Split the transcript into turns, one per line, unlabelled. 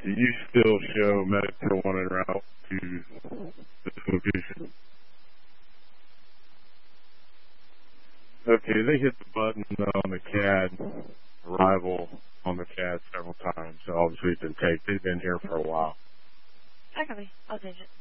Do you still show Metro 1 en route to this location? Okay, they hit the button on the CAD, arrival on the CAD several times, so obviously it didn't take. They've been here for a while.
I copy. I'll change it.